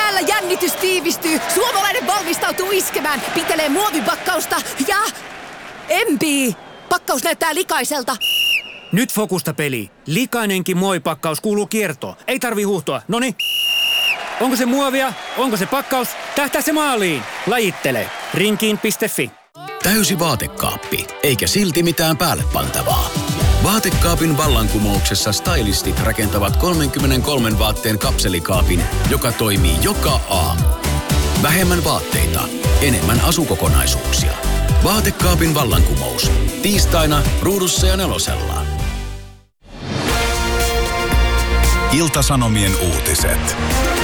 Täällä jännitys tiivistyy. Suomalainen valmistautuu iskemään. Pitelee muovipakkausta ja... empii. Pakkaus näyttää likaiselta. Nyt fokusta peli. Likainenkin muovipakkaus kuuluu kiertoon. Ei tarvi huuhtoa. Noniin. Onko se muovia? Onko se pakkaus? Tähtää se maaliin. Lajittele. Rinkiin.fi. Täysi vaatekaappi, eikä silti mitään päälle pantavaa. Vaatekaapin vallankumouksessa stylistit rakentavat 33 vaatteen kapselikaapin, joka toimii joka aamu. Vähemmän vaatteita, enemmän asukokonaisuuksia. Vaatekaapin vallankumous. Tiistaina Ruudussa ja Nelosella. Ilta-Sanomien uutiset.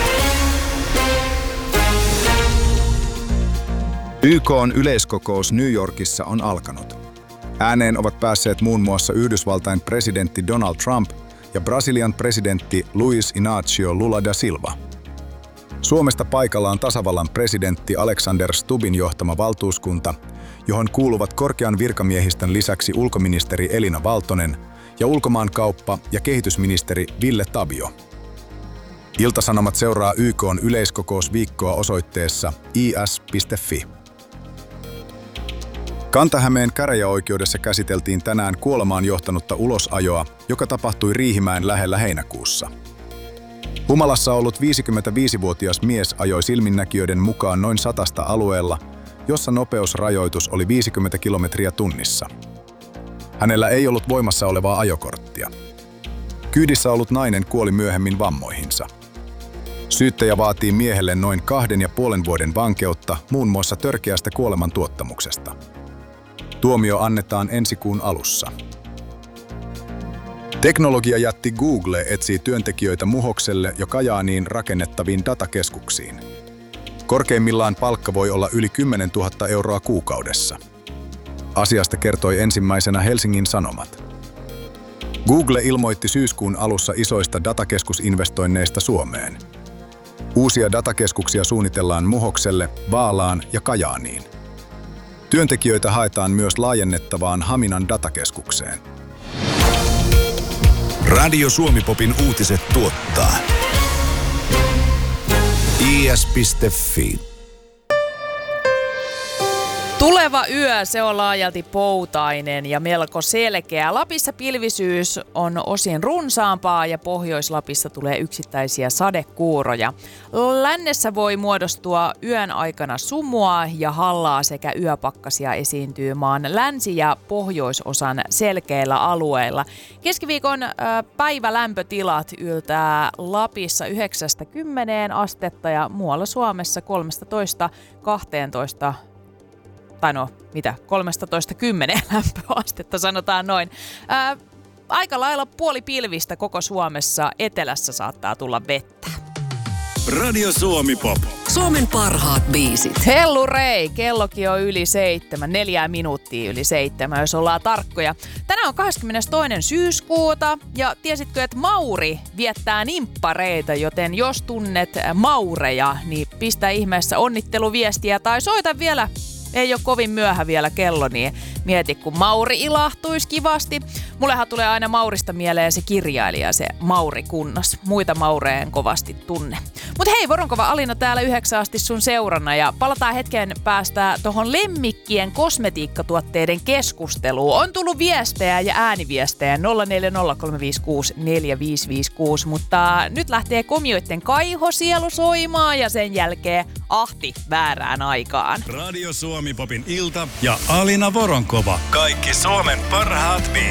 YK:n yleiskokous New Yorkissa on alkanut. Ääneen ovat päässeet muun muassa Yhdysvaltain presidentti Donald Trump ja Brasilian presidentti Luiz Inácio Lula da Silva. Suomesta paikalla on tasavallan presidentti Alexander Stubbin johtama valtuuskunta, johon kuuluvat korkean virkamiehistön lisäksi ulkoministeri Elina Valtonen ja ulkomaankauppa- ja kehitysministeri Ville Tavio. Ilta-Sanomat seuraa YK:n yleiskokousviikkoa osoitteessa is.fi. Kanta-Hämeen käräjäoikeudessa käsiteltiin tänään kuolemaan johtanutta ulosajoa, joka tapahtui Riihimäen lähellä heinäkuussa. Humalassa ollut 55-vuotias mies ajoi silminnäkijöiden mukaan noin 100 alueella, jossa nopeusrajoitus oli 50 kilometriä tunnissa. Hänellä ei ollut voimassa olevaa ajokorttia. Kyydissä ollut nainen kuoli myöhemmin vammoihinsa. Syyttäjä vaatii miehelle noin 2,5 vuoden vankeutta muun muassa törkeästä kuolemantuottamuksesta. Tuomio annetaan ensi kuun alussa. Teknologiajätti Google etsii työntekijöitä Muhokselle ja Kajaaniin rakennettaviin datakeskuksiin. Korkeimmillaan palkka voi olla yli 10 000 euroa kuukaudessa. Asiasta kertoi ensimmäisenä Helsingin Sanomat. Google ilmoitti syyskuun alussa isoista datakeskusinvestoinneista Suomeen. Uusia datakeskuksia suunnitellaan Muhokselle, Vaalaan ja Kajaaniin. Työntekijöitä haetaan myös laajennettavaan Haminan datakeskukseen. Radio Suomi-popin uutiset tuottaa is.fi. Tuleva yö, se on laajalti poutainen ja melko selkeä. Lapissa pilvisyys on osin runsaampaa ja Pohjois-Lapissa tulee yksittäisiä sadekuuroja. Lännessä voi muodostua yön aikana sumua ja hallaa sekä yöpakkasia esiintyy maan länsi- ja pohjoisosan selkeillä alueilla. Keskiviikon päivälämpötilat yltää Lapissa 9-10 astetta ja muualla Suomessa 13-12 tai 13-10 lämpöastetta sanotaan noin. Aika lailla puolipilvistä koko Suomessa, etelässä saattaa tulla vettä. Radio Suomi-pop. Suomen parhaat biisit. Hellurei, kellokin on yli 7, 4 minuuttia yli 7, jos ollaan tarkkoja. Tänään on 22. syyskuuta ja tiesitkö, että Mauri viettää nimppareita, joten jos tunnet Maureja, niin pistä ihmeessä onnitteluviestiä tai soita vielä. Ei ole kovin myöhä vielä kello, niin mieti, kun Mauri ilahtuisi kivasti. Mullehan tulee aina Maurista mieleen se kirjailija, se Mauri Kunnas. Muita Maureja en kovasti tunne. Mut hei, Voronkova Alina täällä 9 asti sun seurana ja palataan hetken päästä tohon lemmikkien kosmetiikkatuotteiden keskusteluun. On tullut viestejä ja ääniviestejä 0403564556, mutta nyt lähtee komioitten Kaihosielu soimaan ja sen jälkeen Ahti väärään aikaan. Radio Suomi-popin ilta ja Alina Voronkova. Kaikki Suomen parhaat